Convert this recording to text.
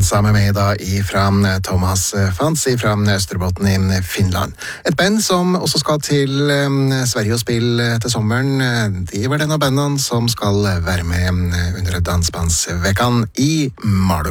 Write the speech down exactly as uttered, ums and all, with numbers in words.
dansa med meg da ifra Thomas Fantz ifra Østerbotten i Finland. Et band som også skal til Sverige og spille til sommeren. De var den av bandene som skal være med under Dansbandsvekan i Malå.